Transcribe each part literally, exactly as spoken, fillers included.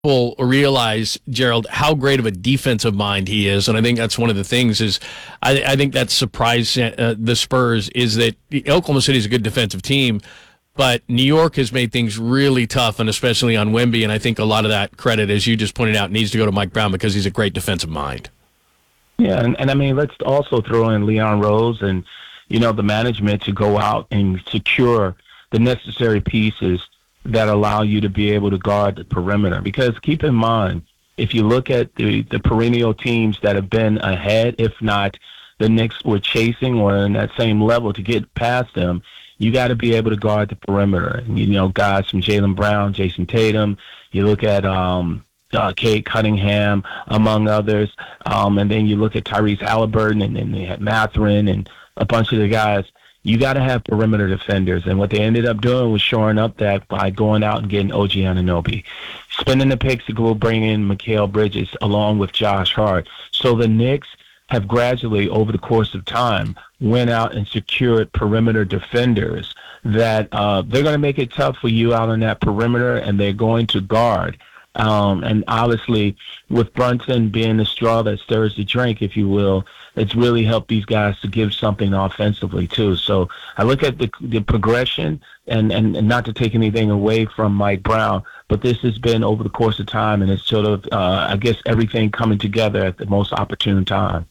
People realize, Gerald, how great of a defensive mind he is, and I think that's one of the things. Is I, I think that surprised uh, the Spurs is that Oklahoma City is a good defensive team, but New York has made things really tough, and especially on Wemby. And I think a lot of that credit, as you just pointed out, needs to go to Mike Brown because he's a great defensive mind. Yeah, and, and I mean, let's also throw in Leon Rose and you know the management to go out and secure the necessary pieces that allow you to be able to guard the perimeter. Because keep in mind, if you look at the, the perennial teams that have been ahead, if not the Knicks were chasing or in that same level to get past them, you got to be able to guard the perimeter. And, you know, guys from Jaylen Brown, Jason Tatum, you look at um, uh, Kate Cunningham, among others, um, and then you look at Tyrese Halliburton, and then they had Mathurin and a bunch of the guys. You got to have perimeter defenders. And what they ended up doing was shoring up that by going out and getting O G Anunoby, spending the picks to go bring in Mikal Bridges along with Josh Hart. So the Knicks have gradually, over the course of time, went out and secured perimeter defenders that uh, they're going to make it tough for you out on that perimeter, and they're going to guard. Um, and obviously, with Brunson being the straw that stirs the drink, if you will, it's really helped these guys to give something offensively, too. So I look at the, the progression, and, and, and not to take anything away from Mike Brown, but this has been over the course of time, and it's sort of, uh, I guess, everything coming together at the most opportune time.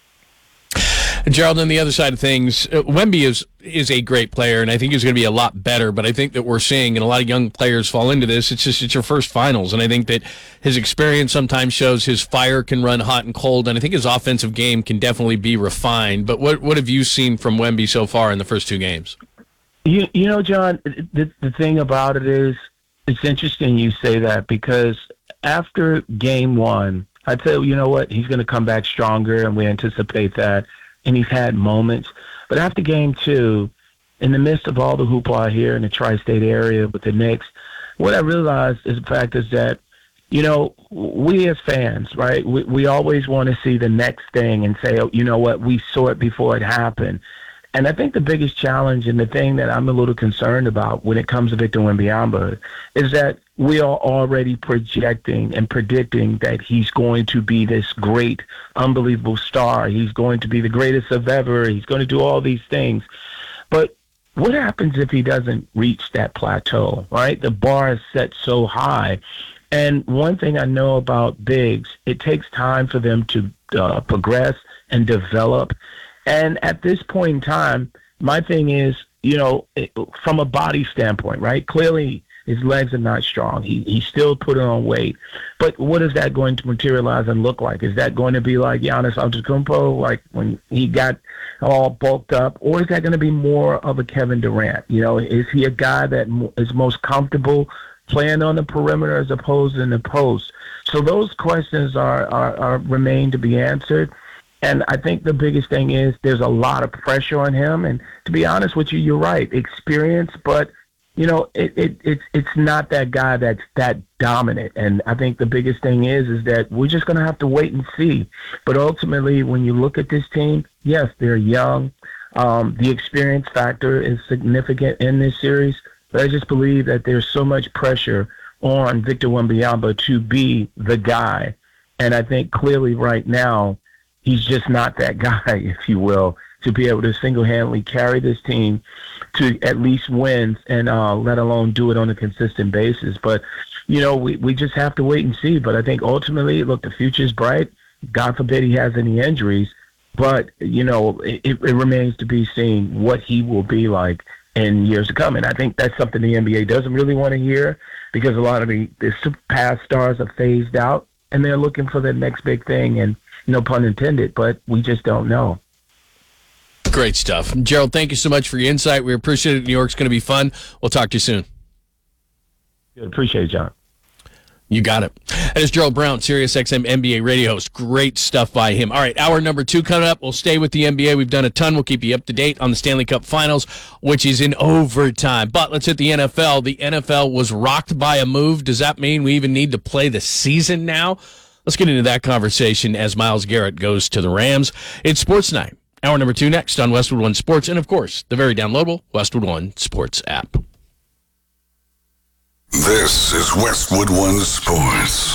Gerald, on the other side of things, uh, Wemby is is a great player, and I think he's going to be a lot better. But I think that we're seeing, and a lot of young players fall into this, it's just it's your first finals. And I think that his experience sometimes shows his fire can run hot and cold, and I think his offensive game can definitely be refined. But what what have you seen from Wemby so far in the first two games? You, you know, John, the, the thing about it is, it's interesting you say that, because after game one, I'd say, you know what, he's going to come back stronger, and we anticipate that. And he's had moments. But after game two, in the midst of all the hoopla here in the tri-state area with the Knicks, what I realized is the fact is that, you know, we as fans, right, we, we always want to see the next thing and say, oh, you know what, we saw it before it happened. And I think the biggest challenge and the thing that I'm a little concerned about when it comes to Victor Wembanyama is that we are already projecting and predicting that he's going to be this great, unbelievable star. He's going to be the greatest of ever. He's going to do all these things. But what happens if he doesn't reach that plateau, right? The bar is set so high. And one thing I know about bigs, it takes time for them to uh, progress and develop. And at this point in time, my thing is, you know, from a body standpoint, right? Clearly, his legs are not strong. He he still put on weight. But what is that going to materialize and look like? Is that going to be like Giannis Antetokounmpo, like when he got all bulked up? Or is that going to be more of a Kevin Durant? You know, is he a guy that is most comfortable playing on the perimeter as opposed to in the post? So those questions are, are, are remain to be answered. And I think the biggest thing is there's a lot of pressure on him. And to be honest with you, you're right. Experience, but, you know, it, it, it's it's not that guy that's that dominant. And I think the biggest thing is is that we're just going to have to wait and see. But ultimately, when you look at this team, yes, they're young. Um, the experience factor is significant in this series. But I just believe that there's so much pressure on Victor Wembanyama to be the guy. And I think clearly right now, he's just not that guy, if you will, to be able to single-handedly carry this team to at least wins and uh, let alone do it on a consistent basis. But, you know, we, we just have to wait and see. But I think ultimately, look, the future's bright. God forbid he has any injuries. But, you know, it, it remains to be seen what he will be like in years to come. And I think that's something the N B A doesn't really want to hear because a lot of the, the past stars are phased out, and they're looking for the next big thing. And, no pun intended, but we just don't know. Great stuff. Gerald, thank you so much for your insight. We appreciate it. New York's going to be fun. We'll talk to you soon. Good. Appreciate it, John. You got it. That is Gerald Brown, SiriusXM N B A radio host. Great stuff by him. All right, hour number two coming up. We'll stay with the N B A. We've done a ton. We'll keep you up to date on the Stanley Cup Finals, which is in overtime. But let's hit the N F L. The N F L was rocked by a move. Does that mean we even need to play the season now? Let's get into that conversation as Myles Garrett goes to the Rams. It's Sports Night. Hour number two next on Westwood One Sports, and, of course, the very downloadable Westwood One Sports app. This is Westwood One Sports.